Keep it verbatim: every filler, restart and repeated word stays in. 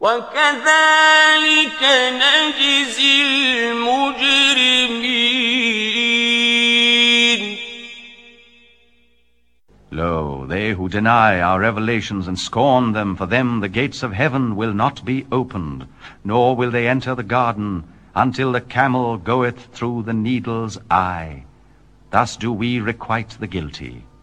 وكذلك نجزي المجرمين. Lo, they who deny our revelations and scorn them, for them the gates of heaven will not be opened, nor will they enter the garden until the camel goeth through the needle's eye. Thus do we requite the guilty.